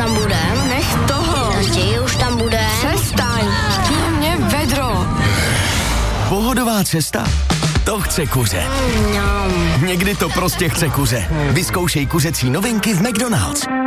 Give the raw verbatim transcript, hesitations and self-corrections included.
tam budem? Nech toho. Raději už tam budem. Přestaň. Mě vedro. Pohodová cesta? To chce kuře. Mňam. Někdy to prostě chce kuře. Vyzkoušej kuřecí novinky v McDonald's.